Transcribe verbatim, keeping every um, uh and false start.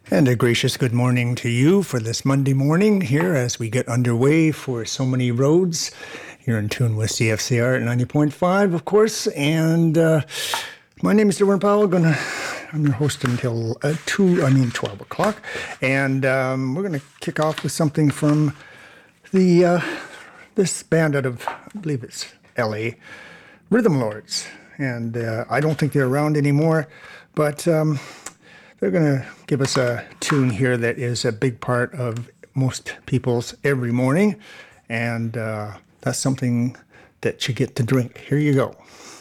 And a gracious good morning to you for this Monday morning here as we get underway for So Many Roads. You're in tune with C F C R at ninety point five, of course. And uh, my name is Derwin Powell. Gonna, I'm your host until uh, two, I mean twelve o'clock. And um, we're going to kick off with something from the uh, this band out of, I believe it's L A, Rhythm Lords. And uh, I don't think they're around anymore, but um, they're going to give us a tune here that is a big part of most people's every morning, and uh, that's something that you get to drink. Here you go.